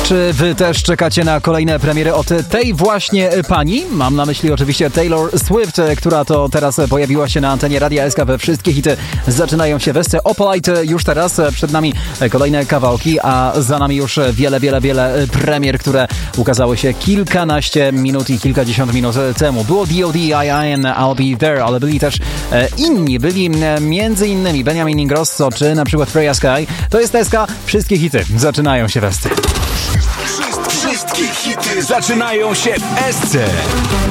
Czy wy też czekacie na kolejne premiery od tej właśnie pani? Mam na myśli oczywiście Taylor Swift, która to teraz pojawiła się na antenie Radia SK we wszystkie hity. Zaczynają się wersje Opalite już teraz. Przed nami kolejne kawałki, a za nami już wiele premier, które ukazały się kilkanaście minut i kilkadziesiąt minut temu. Było D.O.D., I.I.N., I'll Be There, ale byli też inni. Byli między innymi Benjamin Ingrosso, czy na przykład Freya Sky. To jest SK. Wszystkie hity zaczynają się w SC. Wszystkie hity zaczynają się w SC.